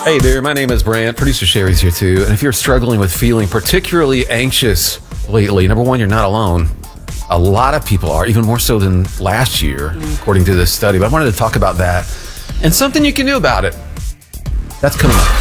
Hey there, my name is Brant. Producer Sherry's here too. And if you're struggling with feeling particularly anxious lately, number one, you're not alone. A lot of people are, even more so than last year, according to this study. But I wanted to talk about that and something you can do about it. That's coming up.